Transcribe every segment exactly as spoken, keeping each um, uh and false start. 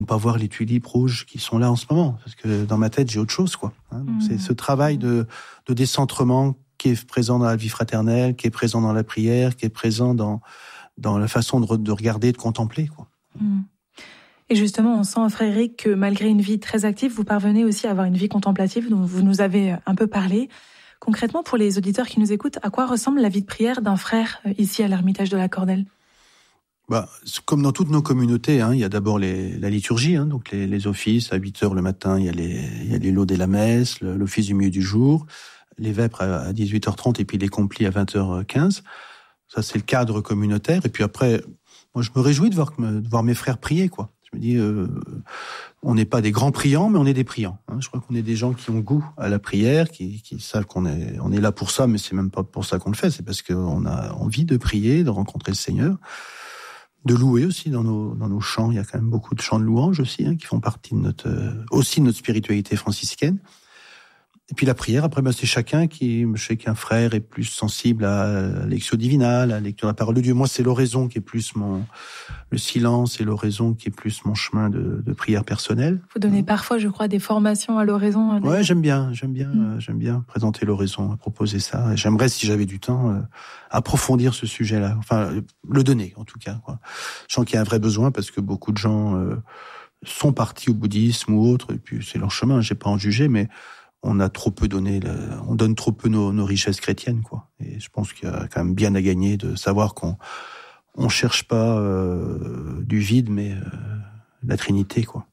ne pas voir les tulipes rouges qui sont là en ce moment, parce que dans ma tête, j'ai autre chose, quoi. Hein, donc mmh. C'est ce travail de, de décentrement qui est présent dans la vie fraternelle, qui est présent dans la prière, qui est présent dans, dans la façon de, de regarder, de contempler, quoi. Mmh. Et justement, on sent, frère Éric, que malgré une vie très active, vous parvenez aussi à avoir une vie contemplative, dont vous nous avez un peu parlé. Concrètement, pour les auditeurs qui nous écoutent, à quoi ressemble la vie de prière d'un frère ici à l'Ermitage de la Cordelle ? Bah, comme dans toutes nos communautés, hein, il y a d'abord les, la liturgie, hein, donc les, les offices. À huit heures le matin, il y a les, il y a les laudes et la messe, le, l'office du milieu du jour, les vêpres à dix-huit heures trente et puis les complis à vingt heures quinze. Ça, c'est le cadre communautaire. Et puis après, moi, je me réjouis de voir, de voir mes frères prier, quoi. Je me dis, euh, on n'est pas des grands priants, mais on est des priants. Hein. Je crois qu'on est des gens qui ont goût à la prière, qui, qui savent qu'on est, on est là pour ça, mais c'est même pas pour ça qu'on le fait. C'est parce qu'on a envie de prier, de rencontrer le Seigneur. De louer aussi dans nos dans nos chants, il y a quand même beaucoup de chants de louange aussi, hein, qui font partie de notre euh, aussi de notre spiritualité franciscaine. Et puis la prière, après, ben, c'est chacun qui, je sais qu'un frère est plus sensible à la lectio divina, à la lecture de la parole de Dieu. Moi, c'est l'oraison qui est plus mon, le silence et l'oraison qui est plus mon chemin de, de prière personnelle. Vous donnez parfois, je crois, des formations à l'oraison. Ouais, j'aime bien, j'aime bien, mmh. euh, j'aime bien présenter l'oraison, proposer ça. Et j'aimerais, si j'avais du temps, euh, approfondir ce sujet-là. Enfin, le donner, en tout cas, quoi. Je sens qu'il y a un vrai besoin parce que beaucoup de gens, euh, sont partis au bouddhisme ou autre, et puis c'est leur chemin, j'ai pas à en juger, mais on a trop peu donné, le, on donne trop peu nos, nos richesses chrétiennes, quoi. Et je pense qu'il y a quand même bien à gagner de savoir qu'on on cherche pas euh, du vide, mais euh, la Trinité, quoi.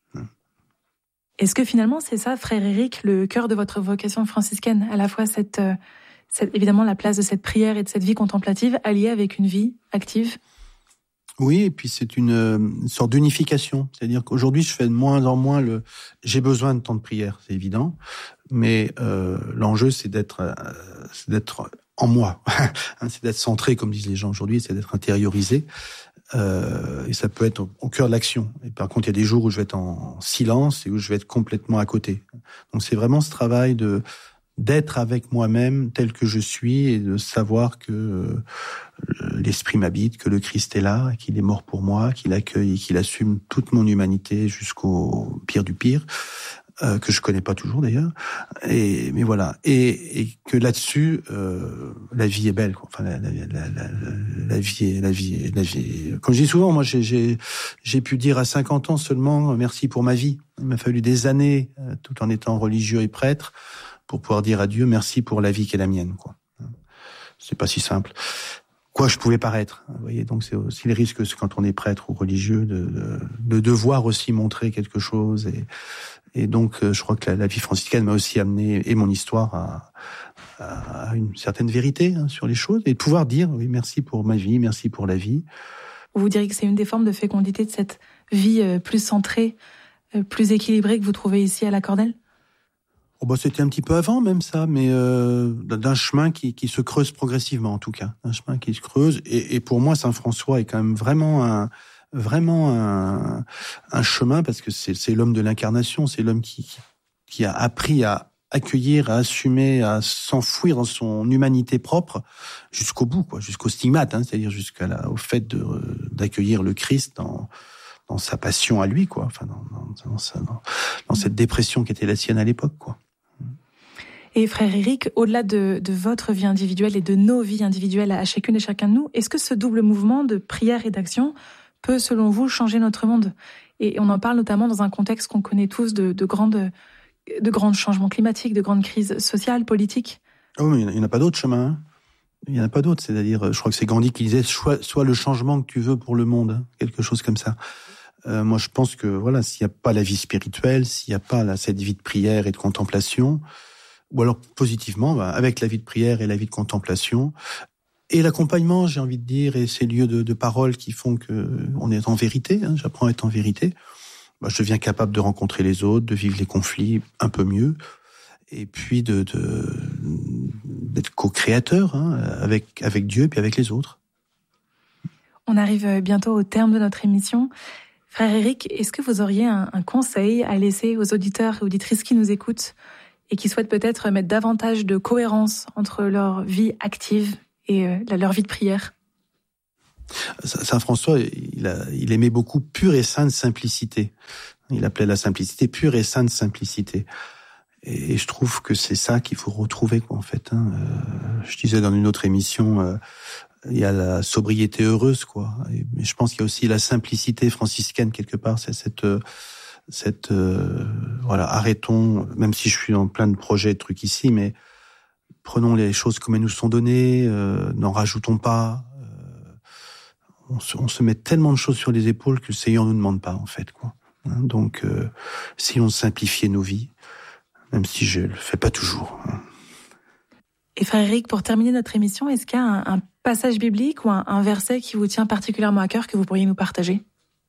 Est-ce que finalement c'est ça, frère Éric, le cœur de votre vocation franciscaine, à la fois cette, cette évidemment la place de cette prière et de cette vie contemplative alliée avec une vie active? Oui, et puis c'est une, une sorte d'unification. C'est-à-dire qu'aujourd'hui, je fais de moins en moins le... J'ai besoin de temps de prière, c'est évident, mais euh, l'enjeu, c'est d'être, euh, c'est d'être en moi. C'est d'être centré, comme disent les gens aujourd'hui, c'est d'être intériorisé. Euh, et ça peut être au, au cœur de l'action. Et par contre, il y a des jours où je vais être en silence et où je vais être complètement à côté. Donc c'est vraiment ce travail de d'être avec moi-même tel que je suis et de savoir que euh, l'Esprit m'habite, que le Christ est là, qu'il est mort pour moi, qu'il accueille et qu'il assume toute mon humanité jusqu'au pire du pire, euh, que je connais pas toujours d'ailleurs. Et mais voilà, et, et que là-dessus, euh, la vie est belle, quoi. Enfin, la, la, la, la, la vie est, la vie est, la vie est... Comme je dis souvent, moi, j'ai, j'ai, j'ai pu dire à cinquante ans seulement merci pour ma vie. Il m'a fallu des années, euh, tout en étant religieux et prêtre, pour pouvoir dire à Dieu merci pour la vie qui est la mienne, quoi. C'est pas si simple. Quoi je pouvais paraître. Vous voyez, donc c'est aussi le risque quand on est prêtre ou religieux de, de, de devoir aussi montrer quelque chose. Et, et donc, je crois que la, la vie franciscaine m'a aussi amené, et mon histoire, à, à une certaine vérité, hein, sur les choses, et de pouvoir dire oui, merci pour ma vie, merci pour la vie. Vous diriez que c'est une des formes de fécondité de cette vie plus centrée, plus équilibrée que vous trouvez ici à la Cordelle? Oh bah c'était un petit peu avant même ça, mais euh, d'un chemin qui, qui se creuse progressivement en tout cas, un chemin qui se creuse. Et, et pour moi, Saint François est quand même vraiment un vraiment un, un chemin parce que c'est, c'est l'homme de l'incarnation, c'est l'homme qui qui a appris à accueillir, à assumer, à s'enfouir dans son humanité propre jusqu'au bout, quoi, jusqu'au stigmate, hein, c'est-à-dire jusqu'à la, au fait de d'accueillir le Christ dans dans sa passion à lui, quoi, enfin dans dans, dans, sa, dans, dans cette dépression qui était la sienne à l'époque, quoi. Et frère Éric, au-delà de, de votre vie individuelle et de nos vies individuelles à chacune et chacun de nous, est-ce que ce double mouvement de prière et d'action peut, selon vous, changer notre monde? Et on en parle notamment dans un contexte qu'on connaît tous de, de, grandes, de grands changements climatiques, de grandes crises sociales, politiques. Oh, mais il n'y en a pas d'autre chemin. Hein. Il n'y en a pas d'autre. C'est-à-dire, je crois que c'est Gandhi qui disait soit, soit le changement que tu veux pour le monde, hein, quelque chose comme ça. Euh, moi, je pense que voilà, s'il n'y a pas la vie spirituelle, s'il n'y a pas là, cette vie de prière et de contemplation, ou alors positivement, bah, avec la vie de prière et la vie de contemplation, et l'accompagnement, j'ai envie de dire, et ces lieux de, de parole qui font que on est en vérité, hein, j'apprends à être en vérité, bah, je deviens capable de rencontrer les autres, de vivre les conflits un peu mieux, et puis de, de d'être co-créateur, hein, avec, avec Dieu et puis avec les autres. On arrive bientôt au terme de notre émission. Frère Éric, est-ce que vous auriez un, un conseil à laisser aux auditeurs et auditrices qui nous écoutent et qui souhaitent peut-être mettre davantage de cohérence entre leur vie active et euh, leur vie de prière? Saint François, il, a, il aimait beaucoup pure et sainte simplicité. Il appelait la simplicité pure et sainte simplicité. Et je trouve que c'est ça qu'il faut retrouver, quoi, en fait. Hein. Euh, je disais dans une autre émission, euh, il y a la sobriété heureuse, quoi. Et, mais je pense qu'il y a aussi la simplicité franciscaine quelque part. C'est cette, cette, euh, voilà, arrêtons. Même si je suis dans plein de projets, de trucs ici, mais prenons les choses comme elles nous sont données. Euh, n'en rajoutons pas. Euh, on, se, on se met tellement de choses sur les épaules que le Seigneur nous demande pas, en fait, quoi. Hein, donc, euh, si on simplifiait nos vies. Même si je le fais pas toujours. Et frère Éric, pour terminer notre émission, est-ce qu'il y a un, un passage biblique ou un, un verset qui vous tient particulièrement à cœur que vous pourriez nous partager?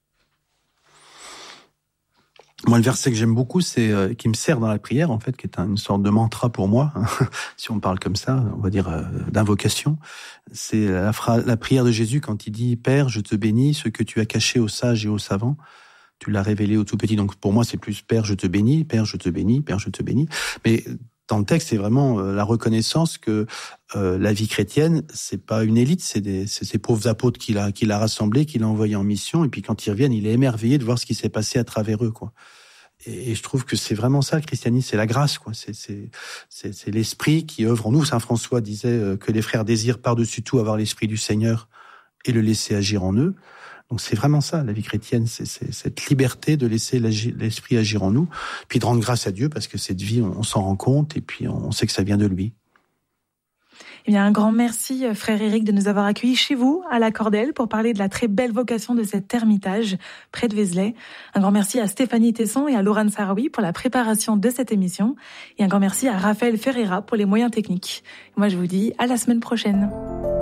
Moi, le verset que j'aime beaucoup, c'est euh, qui me sert dans la prière, en fait, qui est une sorte de mantra pour moi, hein, si on parle comme ça, on va dire euh, d'invocation. C'est la, phrase, la prière de Jésus quand il dit « Père, je te bénis, ce que tu as caché aux sages et aux savants. » Tu l'as révélé au tout petit. Donc pour moi, c'est plus Père, je te bénis, Père, je te bénis, Père, je te bénis. Mais dans le texte, c'est vraiment euh, la reconnaissance que euh, la vie chrétienne, c'est pas une élite, c'est, des, c'est ces pauvres apôtres qu'il a, qu'il a rassemblés, qu'il a envoyés en mission. Et puis quand ils reviennent, il est émerveillé de voir ce qui s'est passé à travers eux, quoi. Et, et je trouve que c'est vraiment ça, le christianisme, c'est la grâce, quoi. C'est, c'est, c'est, c'est l'esprit qui œuvre en nous. Saint François disait euh, que les frères désirent par-dessus tout avoir l'esprit du Seigneur et le laisser agir en eux. Donc c'est vraiment ça, la vie chrétienne, c'est, c'est cette liberté de laisser l'esprit agir en nous, puis de rendre grâce à Dieu, parce que cette vie, on, on s'en rend compte, et puis on sait que ça vient de lui. Eh bien, un grand merci, frère Éric, de nous avoir accueillis chez vous, à la Cordelle, pour parler de la très belle vocation de cet ermitage, près de Vézelay. Un grand merci à Stéphanie Tesson et à Laurent Sarawi pour la préparation de cette émission, et un grand merci à Raphaël Ferreira pour les moyens techniques. Moi, je vous dis à la semaine prochaine.